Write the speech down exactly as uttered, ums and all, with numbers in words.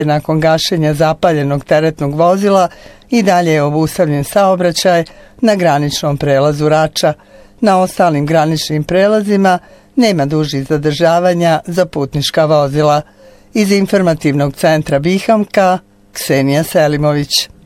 Nakon gašenja zapaljenog teretnog vozila i dalje je obustavljen saobraćaj na graničnom prelazu Rača. Na ostalim graničnim prelazima nema dužih zadržavanja za putnička vozila. Iz informativnog centra Bihamka, Ksenija Selimović.